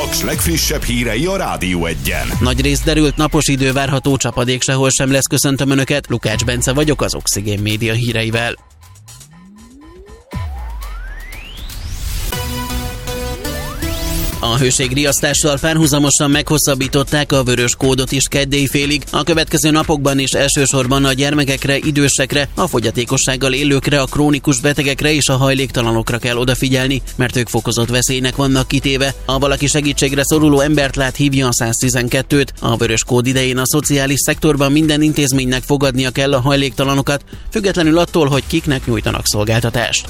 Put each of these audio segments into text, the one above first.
Paks legfrissebb hírei a Rádió Egyen. Nagyrészt derült napos idő várható, csapadék sehol sem lesz. Köszöntöm Önöket, Lukács Bence vagyok az Oxigén Média híreivel. A hőségriasztással párhuzamosan meghosszabbították a vörös kódot is kedd éjfélig. A következő napokban is elsősorban a gyermekekre, idősekre, a fogyatékossággal élőkre, a krónikus betegekre és a hajléktalanokra kell odafigyelni, mert ők fokozott veszélynek vannak kitéve. Ha valaki segítségre szoruló embert lát, hívja a 112-t. A vörös kód idején a szociális szektorban minden intézménynek fogadnia kell a hajléktalanokat, függetlenül attól, hogy kiknek nyújtanak szolgáltatást.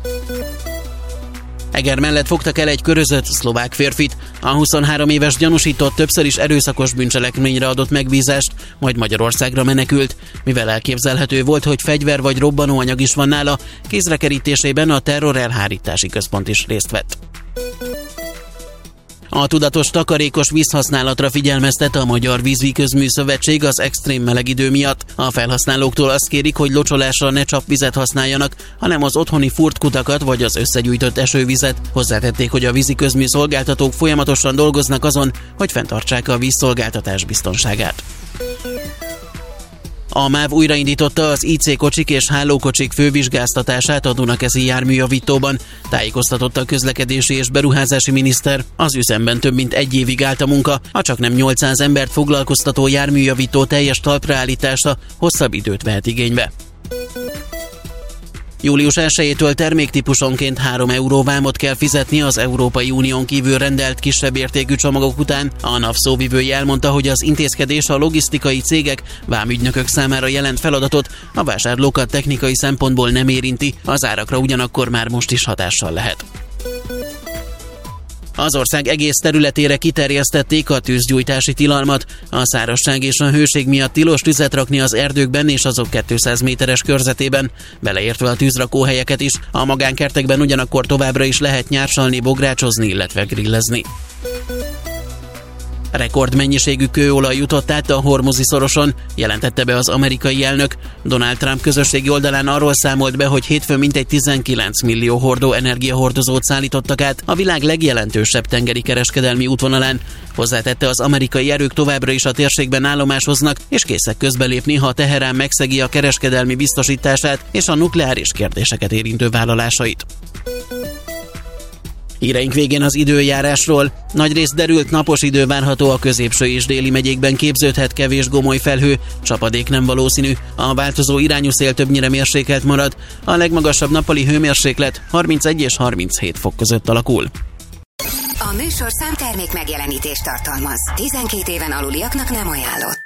Eger mellett fogtak el egy körözött szlovák férfit. A 23 éves gyanúsított többször is erőszakos bűncselekményre adott megbízást, majd Magyarországra menekült. Mivel elképzelhető volt, hogy fegyver vagy robbanóanyag is van nála, kézrekerítésében a terror elhárítási központ is részt vett. A tudatos takarékos vízhasználatra figyelmeztet a Magyar Vízügyközmű Szövetség az extrém meleg idő miatt. A felhasználóktól azt kérik, hogy locsolásra ne csapvizet használjanak, hanem az otthoni furt kutakat vagy az összegyűjtött esővizet. Hozzátették, hogy a víziközmű szolgáltatók folyamatosan dolgoznak azon, hogy fenntartsák a vízszolgáltatás biztonságát. A MÁV újraindította az IC kocsik és hálókocsik fővizsgáztatását a Dunakeszi járműjavítóban, tájékoztatott a közlekedési és beruházási miniszter. Az üzemben több mint egy évig állt a munka, a csaknem 800 embert foglalkoztató járműjavító teljes talpraállítása hosszabb időt vehet igénybe. Július 1-től terméktípusonként 3 euró vámot kell fizetni az Európai Unión kívül rendelt kisebb értékű csomagok után. A NAV szóvivője elmondta, hogy az intézkedés a logisztikai cégek, vámügynökök számára jelent feladatot, a vásárlókat technikai szempontból nem érinti, az árakra ugyanakkor már most is hatással lehet. Az ország egész területére kiterjesztették a tűzgyújtási tilalmat. A szárazság és a hőség miatt tilos tüzet rakni az erdőkben és azok 200 méteres körzetében, beleértve a tűzrakóhelyeket is. A magánkertekben ugyanakkor továbbra is lehet nyársalni, bográcsozni, illetve grillezni. Rekordmennyiségű kőolaj jutott át a Hormuzi-szoroson, jelentette be az amerikai elnök. Donald Trump közösségi oldalán arról számolt be, hogy hétfőn mintegy 19 millió hordó energiahordozót szállítottak át a világ legjelentősebb tengeri kereskedelmi útvonalán. Hozzátette, az amerikai erők továbbra is a térségben állomásoznak, és készek közbelépni, ha Teherán megszegi a kereskedelmi biztosítását és a nukleáris kérdéseket érintő vállalásait. Híreink végén az időjárásról. Nagyrészt derült napos idő várható, a középső és déli megyékben képződhet kevés gomoly felhő, csapadék nem valószínű. A változó irányú szél többnyire mérsékelt marad, a legmagasabb nappali hőmérséklet 31 és 37 fok között alakul. A műsorszám termék megjelenítést tartalmaz. 12 éven aluliaknak nem ajánlott.